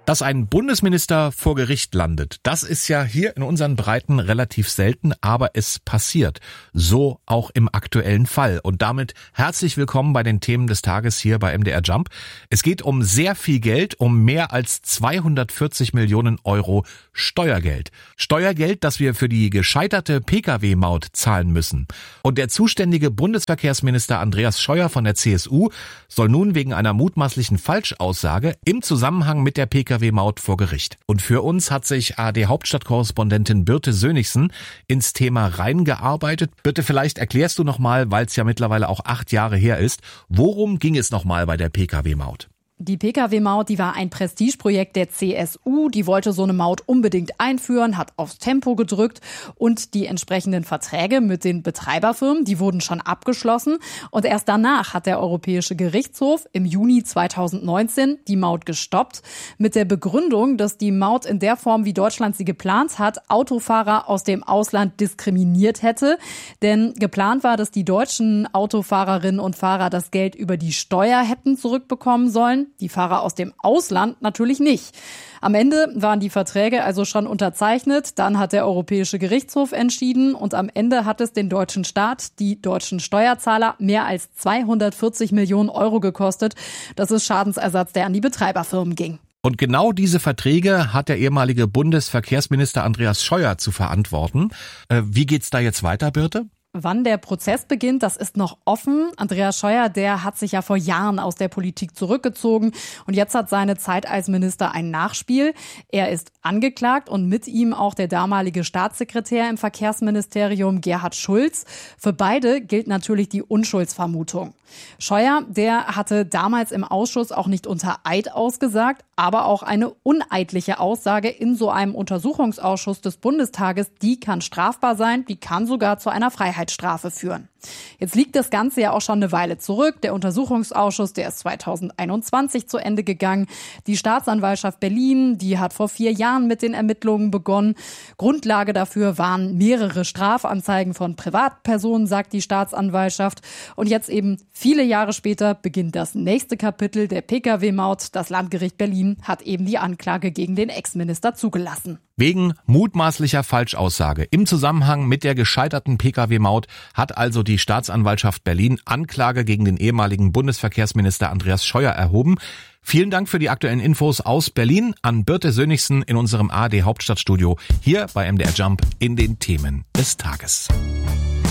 Dass ein Bundesminister vor Gericht landet, das ist ja hier in unseren Breiten relativ selten, aber es passiert. So auch im aktuellen Fall. Und damit herzlich willkommen bei den Themen des Tages hier bei MDR Jump. Es geht um sehr viel Geld, um mehr als 240 Millionen Euro Steuergeld. Steuergeld, das wir für die gescheiterte Pkw-Maut zahlen müssen. Und der zuständige Bundesverkehrsminister Andreas Scheuer von der CSU soll nun wegen einer mutmaßlichen Falschaussage im Zusammenhang mit der Pkw-Maut vor Gericht. Und für uns hat sich ARD-Hauptstadtkorrespondentin Birte Sönnigsen ins Thema reingearbeitet. Birte, vielleicht erklärst du nochmal, weil es ja mittlerweile auch 8 Jahre her ist, worum ging es nochmal bei der Pkw-Maut? Die Pkw-Maut, die war ein Prestigeprojekt der CSU. Die wollte so eine Maut unbedingt einführen, hat aufs Tempo gedrückt und die entsprechenden Verträge mit den Betreiberfirmen, die wurden schon abgeschlossen. Und erst danach hat der Europäische Gerichtshof im Juni 2019 die Maut gestoppt mit der Begründung, dass die Maut in der Form, wie Deutschland sie geplant hat, Autofahrer aus dem Ausland diskriminiert hätte. Denn geplant war, dass die deutschen Autofahrerinnen und Fahrer das Geld über die Steuer hätten zurückbekommen sollen. Die Fahrer aus dem Ausland natürlich nicht. Am Ende waren die Verträge also schon unterzeichnet. Dann hat der Europäische Gerichtshof entschieden und am Ende hat es den deutschen Staat, die deutschen Steuerzahler, mehr als 240 Millionen Euro gekostet. Das ist Schadensersatz, der an die Betreiberfirmen ging. Und genau diese Verträge hat der ehemalige Bundesverkehrsminister Andreas Scheuer zu verantworten. Wie geht's da jetzt weiter, Birte? Wann der Prozess beginnt, das ist noch offen. Andreas Scheuer, der hat sich ja vor Jahren aus der Politik zurückgezogen und jetzt hat seine Zeit als Minister ein Nachspiel. Er ist angeklagt und mit ihm auch der damalige Staatssekretär im Verkehrsministerium Gerhard Schulz. Für beide gilt natürlich die Unschuldsvermutung. Scheuer, der hatte damals im Ausschuss auch nicht unter Eid ausgesagt, aber auch eine uneidliche Aussage in so einem Untersuchungsausschuss des Bundestages, die kann strafbar sein, die kann sogar zu einer Freiheitsstrafe führen. Jetzt liegt das Ganze ja auch schon eine Weile zurück. Der Untersuchungsausschuss, der ist 2021 zu Ende gegangen. Die Staatsanwaltschaft Berlin, die hat vor 4 Jahren mit den Ermittlungen begonnen. Grundlage dafür waren mehrere Strafanzeigen von Privatpersonen, sagt die Staatsanwaltschaft. Und jetzt eben viele Jahre später beginnt das nächste Kapitel der Pkw-Maut. Das Landgericht Berlin hat eben die Anklage gegen den Ex-Minister zugelassen. Wegen mutmaßlicher Falschaussage im Zusammenhang mit der gescheiterten Pkw-Maut hat also die Staatsanwaltschaft Berlin Anklage gegen den ehemaligen Bundesverkehrsminister Andreas Scheuer erhoben. Vielen Dank für die aktuellen Infos aus Berlin an Birte Sönnigsen in unserem ARD Hauptstadtstudio hier bei MDR Jump in den Themen des Tages.